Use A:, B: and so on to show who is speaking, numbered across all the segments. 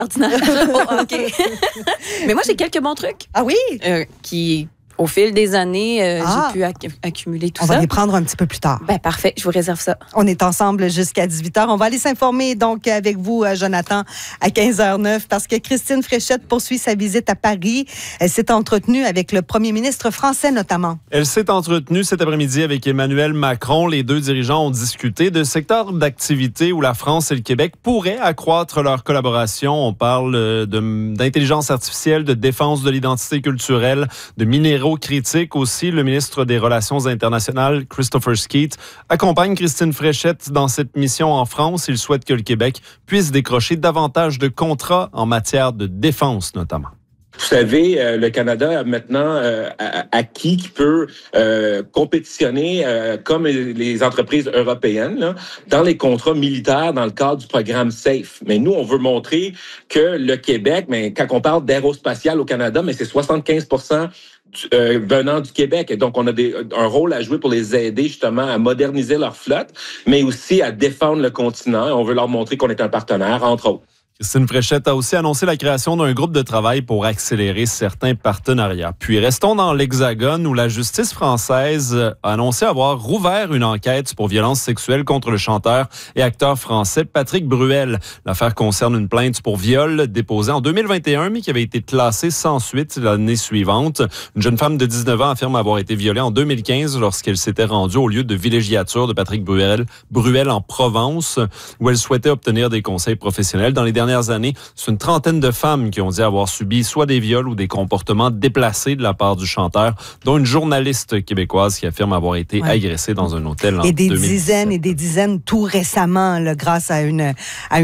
A: ordinaire au hockey. Mais moi, j'ai quelques bons trucs.
B: Ah oui?
A: Qui, au fil des années, j'ai pu accumuler tout ça.
B: On va les prendre un petit peu plus tard.
A: Ben parfait, je vous réserve ça.
B: On est ensemble jusqu'à 18h. On va aller s'informer donc avec vous, Jonathan, à 15h09, parce que Christine Fréchette poursuit sa visite à Paris. Elle s'est entretenue avec le premier ministre français notamment.
C: Elle s'est entretenue cet après-midi avec Emmanuel Macron. Les deux dirigeants ont discuté de secteurs d'activité où la France et le Québec pourraient accroître leur collaboration. On parle d'intelligence artificielle, de défense de l'identité culturelle, de minéraux critiques aussi. Le ministre des Relations internationales, Christopher Skeet, accompagne Christine Fréchette dans cette mission en France. Il souhaite que le Québec puisse décrocher davantage de contrats en matière de défense notamment.
D: Vous savez, le Canada a maintenant acquis qui peut compétitionner comme les entreprises européennes là, dans les contrats militaires dans le cadre du programme SAFE. Mais nous, on veut montrer que le Québec, mais quand on parle d'aérospatial au Canada, mais c'est 75% venant du Québec. Et donc, on a un rôle à jouer pour les aider justement à moderniser leur flotte, mais aussi à défendre le continent. On veut leur montrer qu'on est un partenaire, entre autres.
C: Christine Fréchette a aussi annoncé la création d'un groupe de travail pour accélérer certains partenariats. Puis restons dans l'Hexagone où la justice française a annoncé avoir rouvert une enquête pour violences sexuelles contre le chanteur et acteur français Patrick Bruel. L'affaire concerne une plainte pour viol déposée en 2021 mais qui avait été classée sans suite l'année suivante. Une jeune femme de 19 ans affirme avoir été violée en 2015 lorsqu'elle s'était rendue au lieu de villégiature de Patrick Bruel en Provence où elle souhaitait obtenir des conseils professionnels. Dans les dernières années, c'est une trentaine de femmes qui ont dit avoir subi soit des viols ou des comportements déplacés de la part du chanteur, dont une journaliste québécoise qui affirme avoir été agressée dans un hôtel en 2017.
B: Et des dizaines tout récemment, là, grâce à une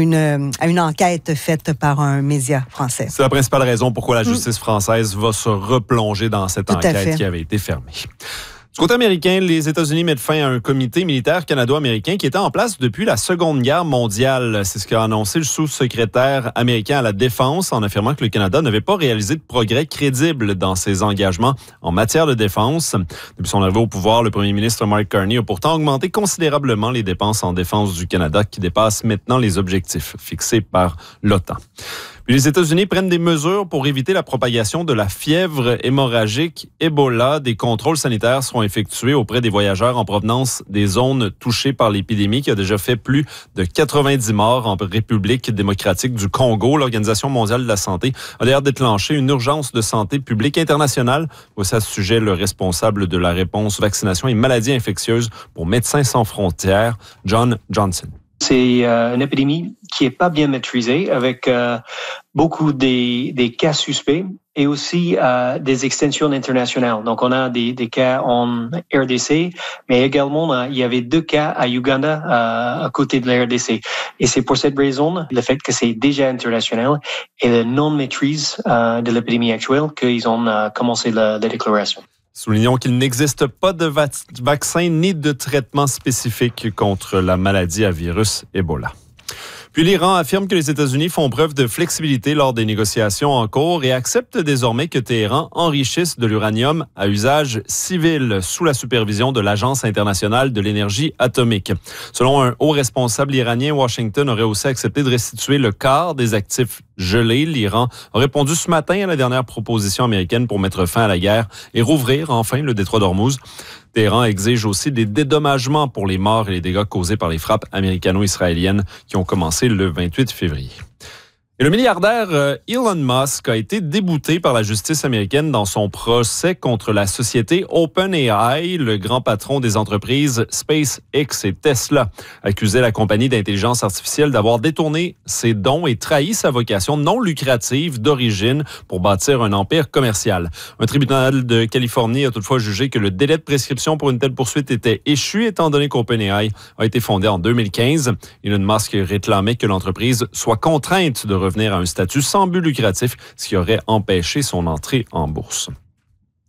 B: enquête faite par un média français.
C: C'est la principale raison pourquoi la justice française va se replonger dans cette enquête qui avait été fermée. Du côté américain, les États-Unis mettent fin à un comité militaire canado-américain qui était en place depuis la Seconde Guerre mondiale. C'est ce qu'a annoncé le sous-secrétaire américain à la Défense en affirmant que le Canada n'avait pas réalisé de progrès crédibles dans ses engagements en matière de défense. Depuis son arrivée au pouvoir, le premier ministre Mark Carney a pourtant augmenté considérablement les dépenses en défense du Canada qui dépassent maintenant les objectifs fixés par l'OTAN. Les États-Unis prennent des mesures pour éviter la propagation de la fièvre hémorragique Ebola. Des contrôles sanitaires seront effectués auprès des voyageurs en provenance des zones touchées par l'épidémie qui a déjà fait plus de 90 morts en République démocratique du Congo. L'Organisation mondiale de la santé a d'ailleurs déclenché une urgence de santé publique internationale. Voici à ce sujet le responsable de la réponse vaccination et maladies infectieuses pour Médecins sans frontières, John Johnson.
E: C'est une épidémie qui est pas bien maîtrisée avec beaucoup des cas suspects et aussi des extensions internationales. Donc, on a des cas en RDC, mais également, il y avait 2 cas à Uganda à côté de la RDC. Et c'est pour cette raison, le fait que c'est déjà international et la non-maîtrise de l'épidémie actuelle qu'ils ont commencé la déclaration.
C: Soulignons qu'il n'existe pas de vaccin ni de traitement spécifique contre la maladie à virus Ebola. Puis l'Iran affirme que les États-Unis font preuve de flexibilité lors des négociations en cours et accepte désormais que Téhéran enrichisse de l'uranium à usage civil sous la supervision de l'Agence internationale de l'énergie atomique. Selon un haut responsable iranien, Washington aurait aussi accepté de restituer le quart des actifs gelés. L'Iran a répondu ce matin à la dernière proposition américaine pour mettre fin à la guerre et rouvrir enfin le détroit d'Ormuz. Téhéran exige aussi des dédommagements pour les morts et les dégâts causés par les frappes américano-israéliennes qui ont commencé le 28 février. Et le milliardaire Elon Musk a été débouté par la justice américaine dans son procès contre la société OpenAI. Le grand patron des entreprises SpaceX et Tesla accusait la compagnie d'intelligence artificielle d'avoir détourné ses dons et trahi sa vocation non lucrative d'origine pour bâtir un empire commercial. Un tribunal de Californie a toutefois jugé que le délai de prescription pour une telle poursuite était échu étant donné qu'OpenAI a été fondé en 2015. Elon Musk réclamait que l'entreprise soit contrainte de revenir à un statut sans but lucratif, ce qui aurait empêché son entrée en bourse.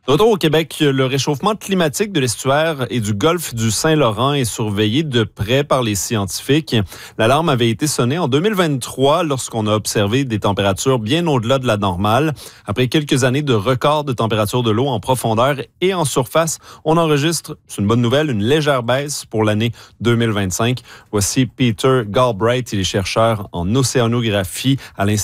C: De retour au Québec, le réchauffement climatique de l'estuaire et du golfe du Saint-Laurent est surveillé de près par les scientifiques. L'alarme avait été sonnée en 2023 lorsqu'on a observé des températures bien au-delà de la normale. Après quelques années de records de température de l'eau en profondeur et en surface, on enregistre, c'est une bonne nouvelle, une légère baisse pour l'année 2025. Voici Peter Galbraith, il est chercheur en océanographie à l'Institut